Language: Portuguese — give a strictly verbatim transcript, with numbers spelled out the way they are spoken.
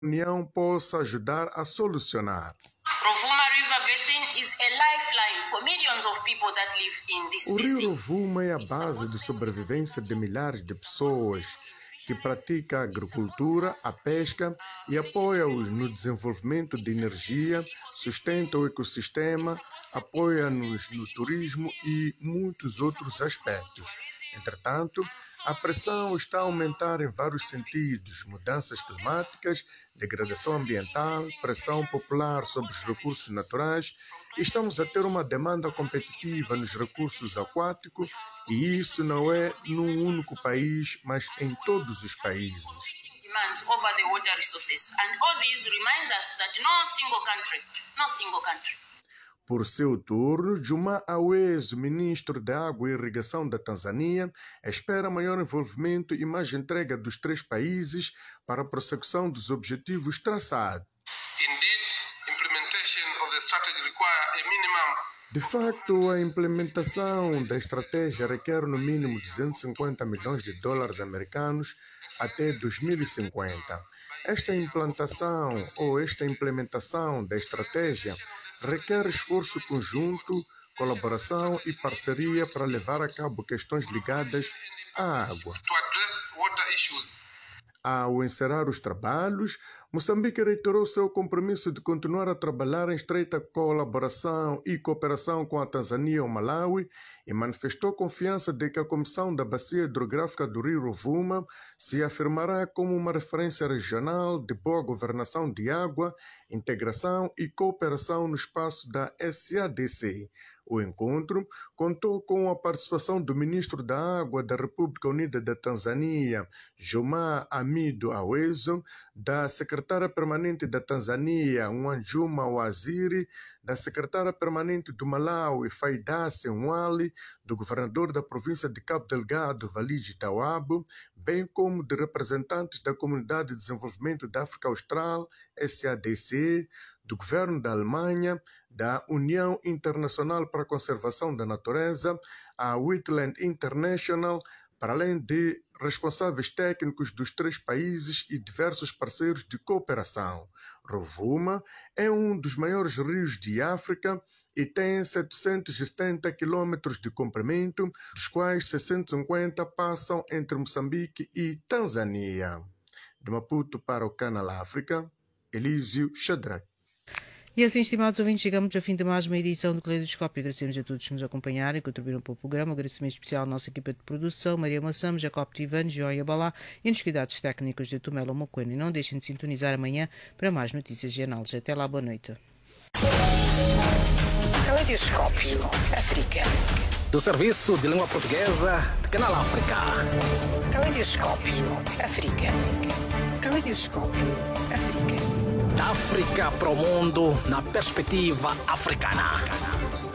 União possa ajudar a solucionar. Rovuma River Basin is a lifeline for millions of people that live in this O rio basin. Rovuma é a base de sobrevivência de milhares de pessoas que praticam a agricultura, a pesca e apoia-os no desenvolvimento de energia, sustenta o ecossistema, apoia-nos no turismo e muitos outros aspectos. Entretanto, a pressão está a aumentar em vários sentidos: mudanças climáticas, degradação ambiental, pressão popular sobre os recursos naturais. Estamos a ter uma demanda competitiva nos recursos aquáticos e isso não é num único país, mas em todos os países. Demands over the water resources, and all this reminds us that no single country, no single country. Por seu turno, Juma Aweso, ministro da Água e Irrigação da Tanzânia, espera maior envolvimento e mais entrega dos três países para a prossecução dos objetivos traçados. Indeed, implementation of the strategy require a minimum De facto, a implementação da estratégia requer no mínimo duzentos e cinquenta milhões de dólares americanos até dois mil e cinquenta. Esta implantação ou esta implementação da estratégia requer esforço conjunto, colaboração e parceria para levar a cabo questões ligadas à água. to address water issues. Ao encerrar os trabalhos, Moçambique reiterou seu compromisso de continuar a trabalhar em estreita colaboração e cooperação com a Tanzânia e o Malawi e manifestou confiança de que a Comissão da Bacia Hidrográfica do Rio Rovuma se afirmará como uma referência regional de boa governação de água, integração e cooperação no espaço da S A D C. O encontro contou com a participação do ministro da Água da República Unida da Tanzânia, Juma Amido Aweso, da secretária permanente da Tanzânia, Mwanjuma Waziri, da secretária permanente do Malawi, Faidase Mwali, do governador da província de Cabo Delgado, Valide Tawabo, bem como de representantes da Comunidade de Desenvolvimento da África Austral, S A D C, do governo da Alemanha, da União Internacional para a Conservação da Natureza, a Wetland International, para além de responsáveis técnicos dos três países e diversos parceiros de cooperação. Rovuma é um dos maiores rios de África e tem setecentos e setenta quilômetros de comprimento, dos quais seiscentos e cinquenta passam entre Moçambique e Tanzânia. De Maputo para o Canal África, Elísio Shadrach. E assim, estimados ouvintes, chegamos ao fim de mais uma edição do Caleidoscópio. Agradecemos a todos que nos acompanharam e contribuíram para o programa. Um agradecimento especial à nossa equipa de produção, Maria Massam, Jacob Tivan, Joia Balá e nos cuidados técnicos de Tomelo Mocoeno. E não deixem de sintonizar amanhã para mais notícias e análises. Até lá, boa noite. Caleidoscópio África. Do Serviço de Língua Portuguesa de Canal África. Caleidoscópio África. Caleidoscópio África. Da África para o mundo na perspectiva africana.